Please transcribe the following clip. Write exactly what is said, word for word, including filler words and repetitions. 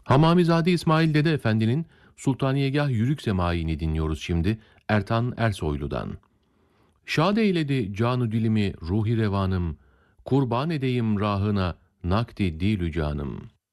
Hamamizade İsmail Dede Efendi'nin Sultaniyegah Yürük Semai'ni dinliyoruz şimdi Ertan Ersoylu'dan. Şad eyledi canu dilimi ruhi revanım, kurban edeyim rahına nakdi dilü canım.